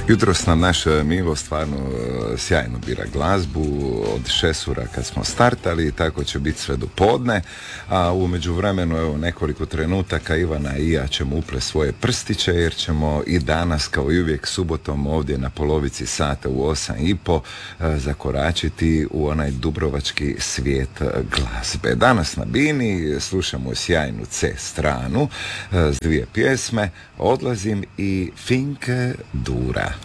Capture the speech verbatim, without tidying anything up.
Jutros nam naša Milo stvarno sjajno bira glazbu od šesura kad smo startali i tako će biti sve do podne, a u međuvremenu evo nekoliko trenutaka Ivana i ja ćemo uple svoje prstiće jer ćemo i danas kao i uvijek subotom ovdje na polovici sata u osam i po zakoračiti u onaj dubrovački svijet glazbe. Danas na Bini slušamo sjajnu C stranu s dvije pjesme, Odlazim i Finke Dura.